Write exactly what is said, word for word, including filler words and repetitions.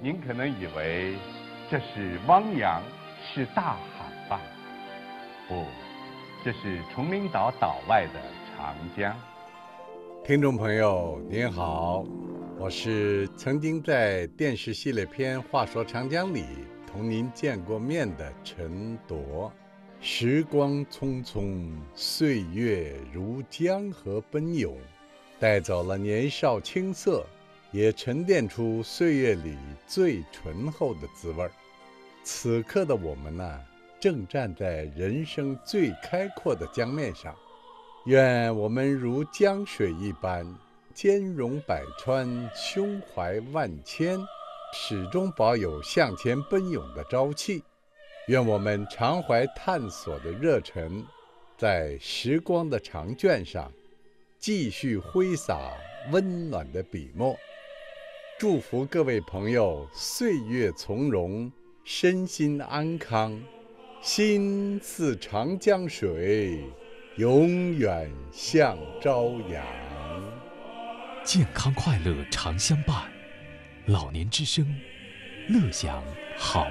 您可能以为这是汪洋，是大海吧？不，这是崇明岛岛外的长江。听众朋友您好，我是曾经在电视系列片《话说长江》里同您见过面的陈铎。时光匆匆，岁月如江河奔涌，带走了年少青涩，也沉淀出岁月里最醇厚的滋味儿。此刻的我们呢、啊，正站在人生最开阔的江面上。愿我们如江水一般，兼容百川，胸怀万千，始终保有向前奔涌的朝气。愿我们常怀探索的热忱，在时光的长卷上继续挥洒温暖的笔墨。祝福各位朋友岁月从容，身心安康，心似长江水，永远向朝阳。 健康快乐常相伴，老年之声，乐享好